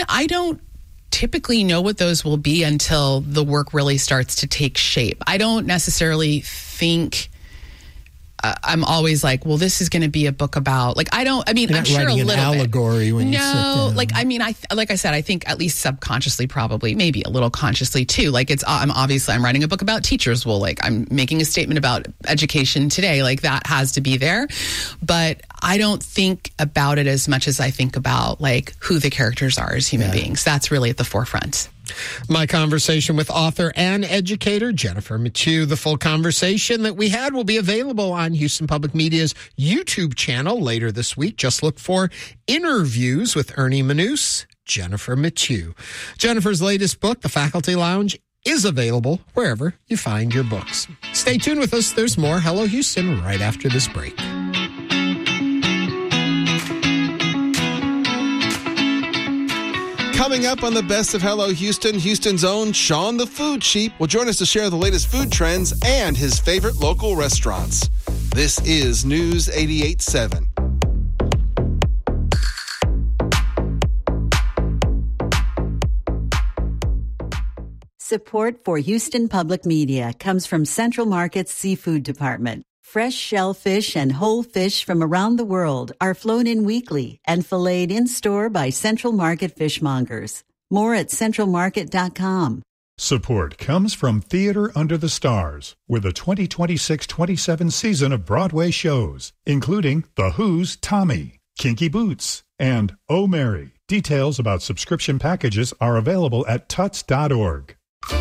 I don't typically know what those will be until the work really starts to take shape. I don't necessarily think I'm always like, well, this is going to be a book about, like, I'm sure a little allegory bit. When you sit down. Like, I mean, like I said, I think at least subconsciously, probably, maybe a little consciously too. Like, I'm writing a book about teachers. Well, like, I'm making a statement about education today. Like, that has to be there. But I don't think about it as much as I think about, like, who the characters are as human beings. That's really at the forefront. My conversation with author and educator Jennifer Mathieu. The full conversation that we had will be available on Houston Public Media's YouTube channel later this week. Just look for Interviews with Ernie Manouse, Jennifer Mathieu. Jennifer's latest book, The Faculty Lounge, is available wherever you find your books. Stay tuned with us. There's more Hello Houston right after this break. Coming up on the Best of Hello Houston, Houston's own Sean the Food Sheep will join us to share the latest food trends and his favorite local restaurants. This is News 88.7. Support for Houston Public Media comes from Central Market's Seafood Department. Fresh shellfish and whole fish from around the world are flown in weekly and filleted in-store by Central Market fishmongers. More at centralmarket.com. Support comes from Theater Under the Stars, with a 2026-27 season of Broadway shows, including The Who's Tommy, Kinky Boots, and Oh Mary. Details about subscription packages are available at tuts.org.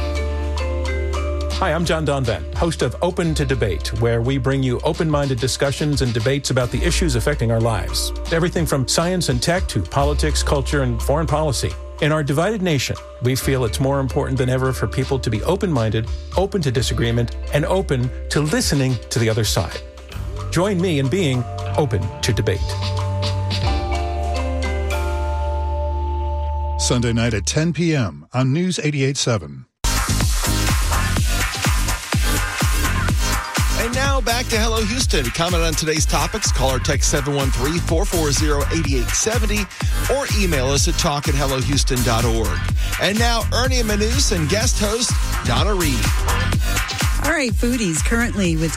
Hi, I'm John Donvan, host of Open to Debate, where we bring you open-minded discussions and debates about the issues affecting our lives. Everything from science and tech to politics, culture, and foreign policy. In our divided nation, we feel it's more important than ever for people to be open-minded, open to disagreement, and open to listening to the other side. Join me in being open to debate. Sunday night at 10 p.m. on News 88.7. And now back to Hello Houston. Comment on today's topics. Call or text 713-440-8870 or email us at talk@hellohouston.org. And now Ernie Manouse and guest host Donna Reed. All right, foodies, currently with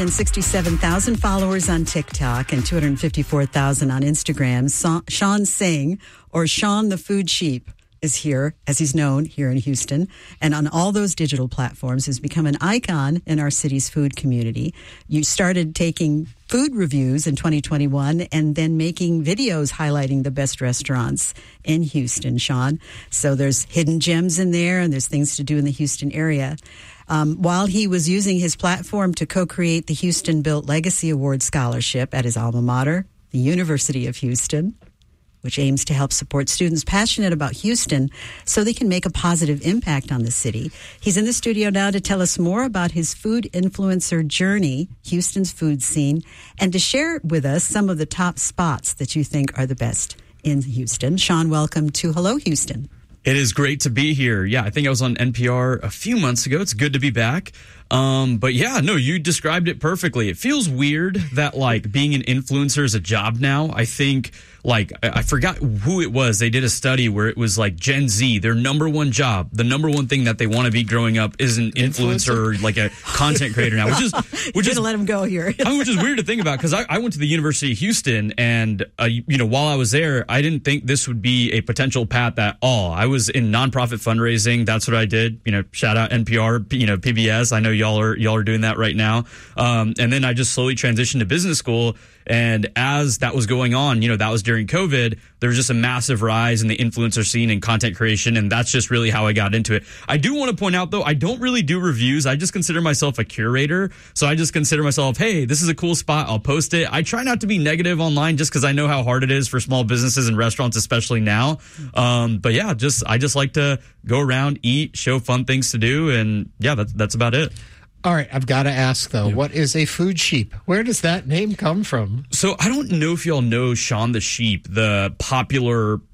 267,000 followers on TikTok and 254,000 on Instagram, Sean Singh, or Sean the Food Sheep, is here, as he's known here in Houston, and on all those digital platforms has become an icon in our city's food community. You started taking food reviews in 2021 and then making videos highlighting the best restaurants in Houston, Sean. So there's hidden gems in there and there's things to do in the Houston area. While he was using his platform to co-create the Houston Built Legacy Award Scholarship at his alma mater, the University of Houston, which aims to help support students passionate about Houston so they can make a positive impact on the city. He's in the studio now to tell us more about his food influencer journey, Houston's food scene, and to share with us some of the top spots that you think are the best in Houston. Sean, welcome to Hello Houston. It is great to be here. Yeah, I think I was on NPR a few months ago. It's good to be back. But yeah, no, you described it perfectly. It feels weird that, like, being an influencer is a job now. I think, like, I forgot who it was. They did a study where it was like Gen Z, their number one job, the number one thing that they want to be growing up is an influencer or like a content creator now, which is let him go here. Which is weird to think about, because I went to the University of Houston, and while I was there, I didn't think this would be a potential path at all. I was in nonprofit fundraising. That's what I did. Shout out NPR, PBS. I know y'all are doing that right now. And then I just slowly transitioned to business school. And as that was going on, that was during COVID, there was just a massive rise in the influencer scene and content creation. And that's just really how I got into it. I do want to point out, though, I don't really do reviews. I just consider myself a curator. So I just consider myself, hey, this is a cool spot. I'll post it. I try not to be negative online just because I know how hard it is for small businesses and restaurants, especially now. But yeah, I just like to go around, eat, show fun things to do. And yeah, that's about it. All right, I've got to ask, though, What is a food sheep? Where does that name come from? So I don't know if y'all know Sean the Sheep, the popular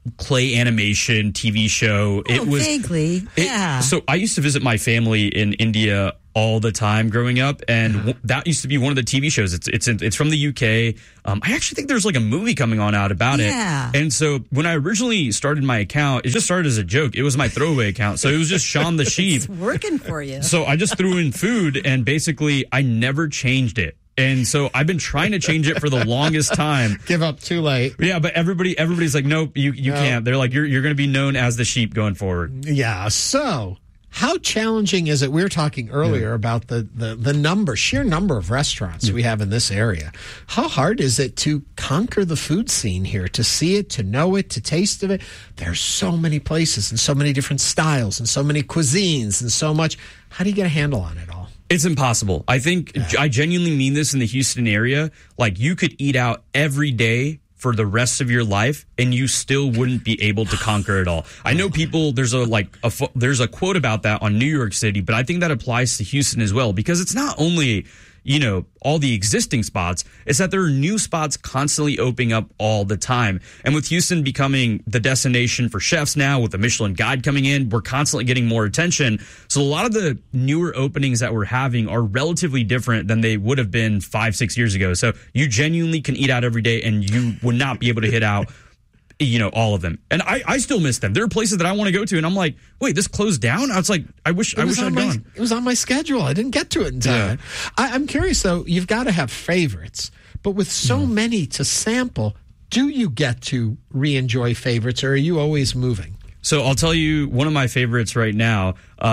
clay animation TV show. Oh, vaguely. Yeah. So I used to visit my family in India all the time growing up, and that used to be one of the TV shows. It's from the UK. I actually think there's like a movie coming on out about it. And so when I originally started my account, it just started as a joke. It was my throwaway account, so it was just Sean the Sheep. It's working for you. So I just threw in food, and basically I never changed it. And so I've been trying to change it for the longest time. Give up too late. Yeah, but everybody's like, nope, you can't. They're like, you're going to be known as the sheep going forward. Yeah. So how challenging is it? We were talking earlier about the sheer number of restaurants we have in this area. How hard is it to conquer the food scene here, to see it, to know it, to taste of it? There's so many places and so many different styles and so many cuisines and so much. How do you get a handle on it all? It's impossible. I think I genuinely mean this in the Houston area. Like, you could eat out every day for the rest of your life and you still wouldn't be able to conquer it all. I know people, there's a quote about that on New York City, but I think that applies to Houston as well, because it's not only, all the existing spots, it's that there are new spots constantly opening up all the time. And with Houston becoming the destination for chefs now, with the Michelin Guide coming in, we're constantly getting more attention. So a lot of the newer openings that we're having are relatively different than they would have been 5-6 years ago. So you genuinely can eat out every day and you would not be able to hit out all of them. And I still miss them. There are places that I want to go to, and I'm like, wait, this closed down? I was like, I wish I'd gone. It was on my schedule. I didn't get to it in time. Yeah. I'm curious, though, you've got to have favorites. But with so many to sample, do you get to re-enjoy favorites, or are you always moving? So I'll tell you one of my favorites right now.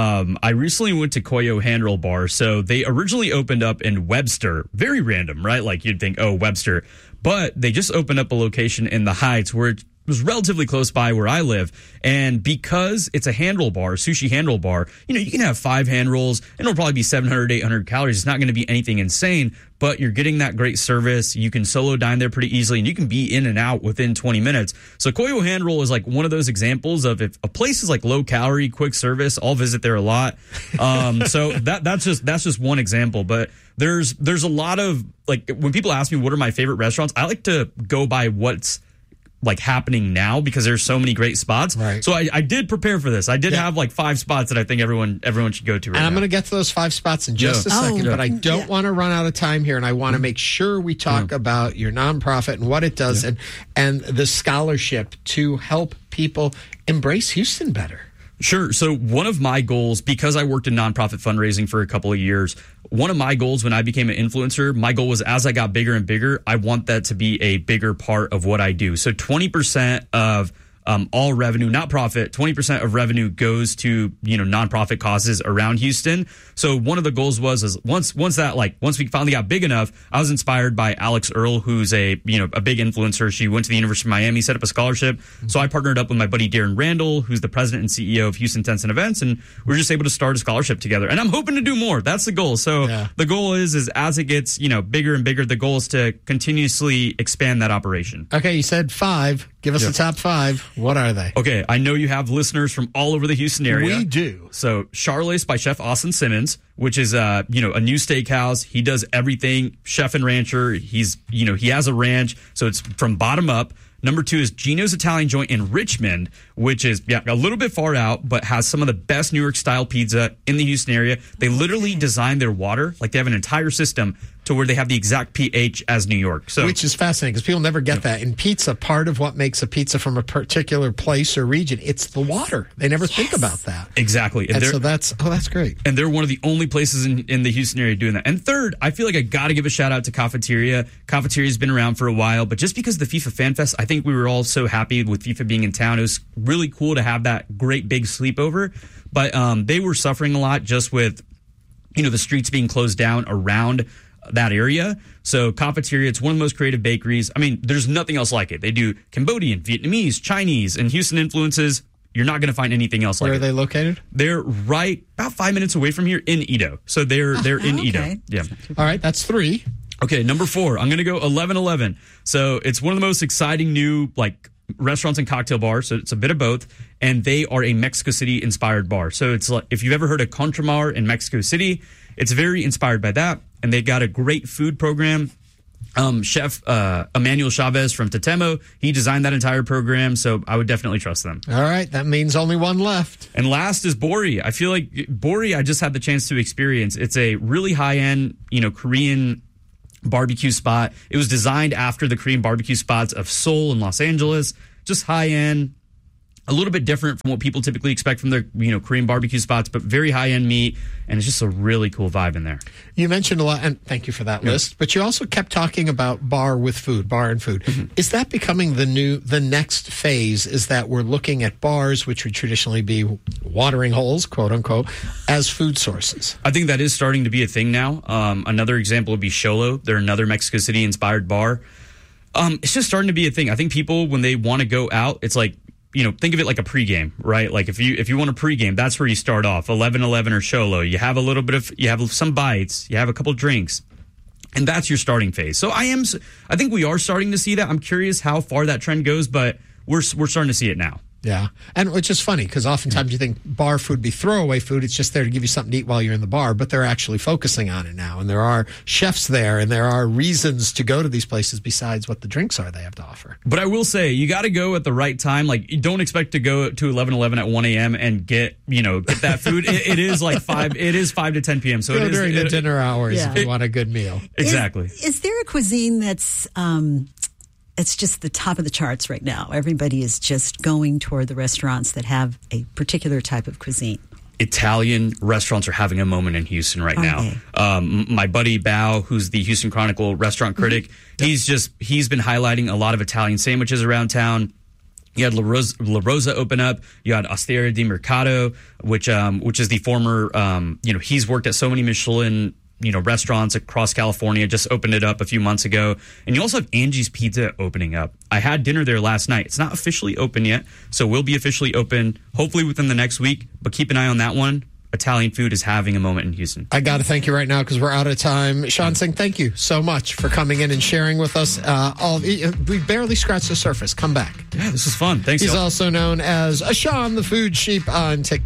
I recently went to Koyo Handle Bar. So they originally opened up in Webster. Very random, right? Like, you'd think, oh, Webster. But they just opened up a location in the Heights where it was relatively close by where I live. And because it's a handle bar, sushi handle bar, you can have 5 hand rolls and it'll probably be 700, 800 calories. It's not going to be anything insane, but you're getting that great service. You can solo dine there pretty easily and you can be in and out within 20 minutes. So Koyo Hand Roll is like one of those examples of, if a place is like low calorie, quick service, I'll visit there a lot. So that's just one example, but there's a lot of, like, when people ask me what are my favorite restaurants, I like to go by what's like happening now, because there's so many great spots. Right. So I did prepare for this. I did have like 5 spots that I think everyone should go to right now. And I'm going to get to those 5 spots in just a second, but I don't want to run out of time here, and I want to make sure we talk about your nonprofit and what it does and the scholarship to help people embrace Houston better. Sure. So one of my goals, because I worked in nonprofit fundraising for a couple of years, one of my goals when I became an influencer, my goal was, as I got bigger and bigger, I want that to be a bigger part of what I do. So 20% of all revenue, not profit, 20% of revenue goes to, nonprofit causes around Houston. So one of the goals was once we finally got big enough, I was inspired by Alex Earl, who's a big influencer. She went to the University of Miami, set up a scholarship. So I partnered up with my buddy Darren Randall, who's the president and CEO of Houston Tents and Events, and we were just able to start a scholarship together. And I'm hoping to do more. That's the goal. So the goal is as it gets, bigger and bigger, the goal is to continuously expand that operation. Okay, you said 5. Give us the top 5. What are they? Okay, I know you have listeners from all over the Houston area. We do. So Charles by Chef Austin Simmons, which is a new steakhouse. He does everything, chef and rancher. He's he has a ranch, so it's from bottom up. Number 2 is Gino's Italian Joint in Richmond, which is a little bit far out, but has some of the best New York style pizza in the Houston area. They literally designed their water, like they have an entire system to where they have the exact pH as New York. So, which is fascinating because people never get that. In pizza, part of what makes a pizza from a particular place or region, it's the water. They never think about that. Exactly. And so that's great. And they're one of the only places in the Houston area doing that. And third, I feel like I got to give a shout out to Cafeteria. Cafeteria's been around for a while, but just because of the FIFA Fan Fest, I think we were all so happy with FIFA being in town. It was really cool to have that great big sleepover. But they were suffering a lot just with, the streets being closed down around that area. So Cafeteria, it's one of the most creative bakeries. I mean, there's nothing else like it. They do Cambodian, Vietnamese, Chinese, and Houston influences. You're not going to find anything else like it. Where are they located? They're right about 5 minutes away from here in Edo. So they're in Edo. Yeah. All right, that's 3. Okay, number 4. I'm going to go 1111. So it's one of the most exciting new restaurants and cocktail bars. So it's a bit of both. And they are a Mexico City inspired bar. So it's like, if you've ever heard of Contramar in Mexico City, it's very inspired by that. And they've got a great food program. Chef Emmanuel Chavez from Tatemo, he designed that entire program, so I would definitely trust them. All right, that means only one left. And last is Bori. I feel like Bori I just had the chance to experience. It's a really high-end, Korean barbecue spot. It was designed after the Korean barbecue spots of Seoul and Los Angeles. Just high-end, a little bit different from what people typically expect from their, Korean barbecue spots, but very high-end meat, and it's just a really cool vibe in there. You mentioned a lot, and thank you for that list, but you also kept talking about bar and food. Mm-hmm. Is that becoming the next phase, is that we're looking at bars, which would traditionally be watering holes, quote unquote, as food sources? I think that is starting to be a thing now. Another example would be Xolo. They're another Mexico City-inspired bar. It's just starting to be a thing. I think people, when they want to go out, it's like, think of it like a pregame, right? Like if you want a pregame, that's where you start off. 11-11 or Xolo. You have you have some bites, you have a couple drinks, and that's your starting phase. So I think we are starting to see that. I'm curious how far that trend goes, but we're starting to see it now. Yeah. And which is funny because oftentimes you think bar food be throwaway food. It's just there to give you something to eat while you're in the bar, but they're actually focusing on it now. And there are chefs there and there are reasons to go to these places besides what the drinks are they have to offer. But I will say, you got to go at the right time. Like, you don't expect to go to 11-11 at 1 a.m. and get that food. it is like 5 to 10 p.m. So go during the dinner hours if you want a good meal. Exactly. Is there a cuisine that's it's just the top of the charts right now? Everybody is just going toward the restaurants that have a particular type of cuisine. Italian restaurants are having a moment in Houston right now. My buddy Bao, who's the Houston Chronicle restaurant critic, he's been highlighting a lot of Italian sandwiches around town. You had La Rosa open up. You had Osteria di Mercato, which is the former, he's worked at so many Michelin restaurants across California, just opened it up a few months ago. And you also have Angie's Pizza opening up. I had dinner there last night. It's not officially open yet, so we'll be officially open hopefully within the next week, but keep an eye on that one. Italian food is having a moment in Houston. I got to thank you right now because we're out of time. Sean Singh, thank you so much for coming in and sharing with us. We barely scratched the surface. Come back. Yeah, this is fun. Thanks, He's y'all. also known as Sean the Food Sheep on TikTok.